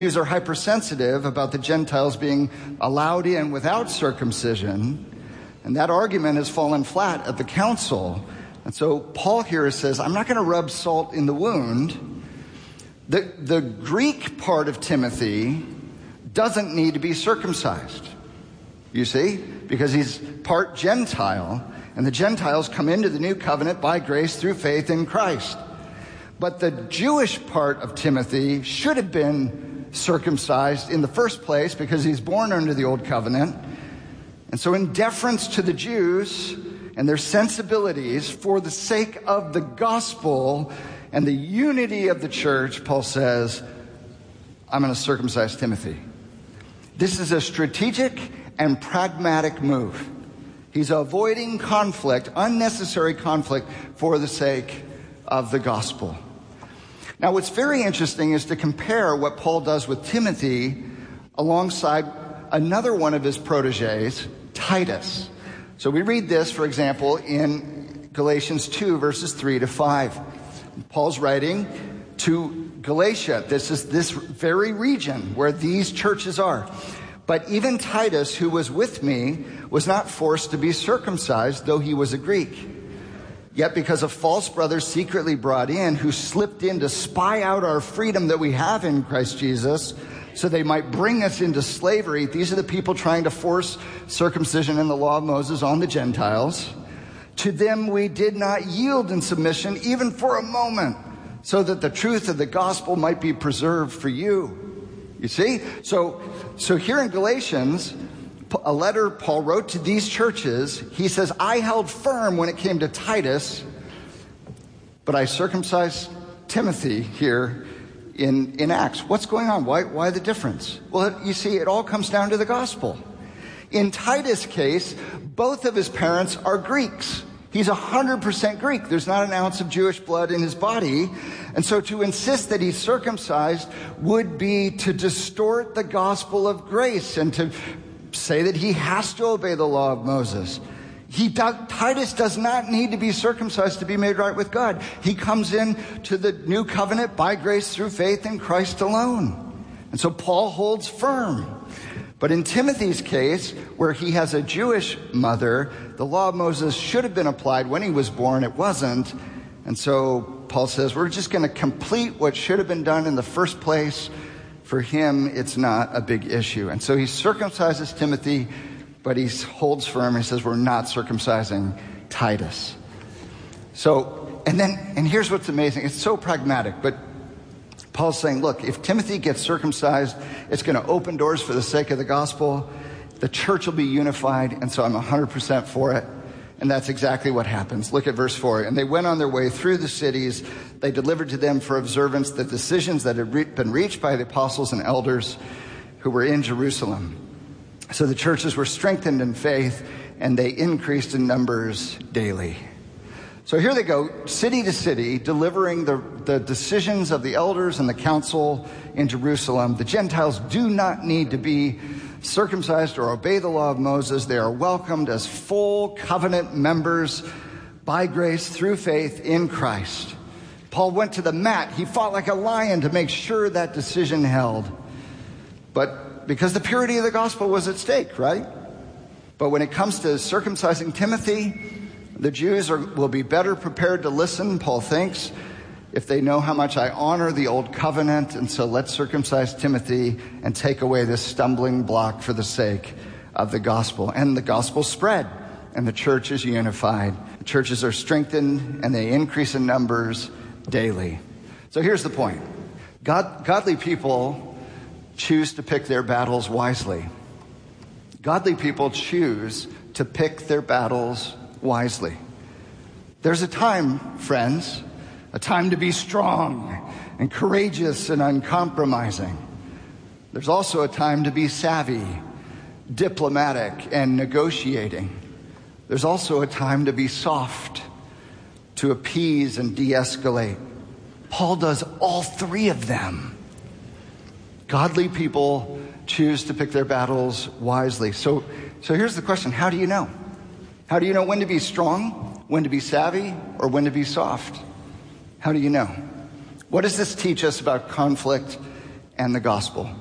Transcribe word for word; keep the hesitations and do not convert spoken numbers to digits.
Jews are hypersensitive about the Gentiles being allowed in without circumcision, and that argument has fallen flat at the council. And so Paul here says, I'm not going to rub salt in the wound. The, the Greek part of Timothy doesn't need to be circumcised, you see, because he's part Gentile, and the Gentiles come into the new covenant by grace through faith in Christ. But the Jewish part of Timothy should have been circumcised in the first place because he's born under the old covenant. And so in deference to the Jews and their sensibilities for the sake of the gospel and the unity of the church, Paul says, I'm going to circumcise Timothy. This is a strategic and pragmatic move. He's avoiding conflict, unnecessary conflict, for the sake of the gospel. Now, what's very interesting is to compare what Paul does with Timothy alongside another one of his proteges, Titus. So we read this, for example, in Galatians two, verses three to five. Paul's writing to Galatia. This is this very region where these churches are. But even Titus, who was with me, was not forced to be circumcised, though he was a Greek. Yet because of false brothers secretly brought in, who slipped in to spy out our freedom that we have in Christ Jesus, so they might bring us into slavery. These are the people trying to force circumcision in the law of Moses on the Gentiles. To them we did not yield in submission, even for a moment, so that the truth of the gospel might be preserved for you. You see? So, so here in Galatians, a letter Paul wrote to these churches, he says, I held firm when it came to Titus, but I circumcised Timothy here in, in Acts. What's going on? Why, why the difference? Well, you see, it all comes down to the gospel. In Titus' case, both of his parents are Greeks. He's one hundred percent Greek. There's not an ounce of Jewish blood in his body. And so to insist that he's circumcised would be to distort the gospel of grace and to say that he has to obey the law of Moses. He does, Titus does not need to be circumcised to be made right with God. He comes in to the new covenant by grace through faith in Christ alone. And so Paul holds firm. But in Timothy's case, where he has a Jewish mother, the law of Moses should have been applied when he was born. It wasn't. And so Paul says, we're just going to complete what should have been done in the first place. For him, it's not a big issue. And so he circumcises Timothy, but he holds firm. He says, we're not circumcising Titus. So, and then, and here's what's amazing. It's so pragmatic, but Paul's saying, look, if Timothy gets circumcised, it's going to open doors for the sake of the gospel. The church will be unified, and so I'm one hundred percent for it. And that's exactly what happens. Look at verse four. And they went on their way through the cities. They delivered to them for observance the decisions that had re- been reached by the apostles and elders who were in Jerusalem. So the churches were strengthened in faith, and they increased in numbers daily. So here they go, city to city, delivering the, the decisions of the elders and the council in Jerusalem. The Gentiles do not need to be circumcised or obey the law of Moses. They are welcomed as full covenant members by grace through faith in Christ. Paul went to the mat. He fought like a lion to make sure that decision held. But because the purity of the gospel was at stake, right? But when it comes to circumcising Timothy, the Jews are, will be better prepared to listen, Paul thinks, if they know how much I honor the old covenant. And so let's circumcise Timothy and take away this stumbling block for the sake of the gospel. And the gospel spread, and the church is unified. The churches are strengthened, and they increase in numbers daily. So here's the point. God, godly people choose to pick their battles wisely. Godly people choose to pick their battles wisely. There's a time, friends, a time to be strong and courageous and uncompromising. There's also a time to be savvy, diplomatic, and negotiating. There's also a time to be soft, to appease and de-escalate. Paul does all three of them. Godly people choose to pick their battles wisely. So, so here's the question. How do you know? How do you know when to be strong, when to be savvy, or when to be soft? How do you know? What does this teach us about conflict and the gospel.